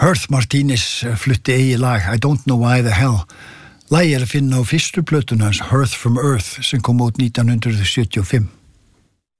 Hearth Martinez flutti eigi lag I Don't Know Why the Hell. Lagið að finna á fyrstu plötuna hans Hearth from Earth sem kom út 1975.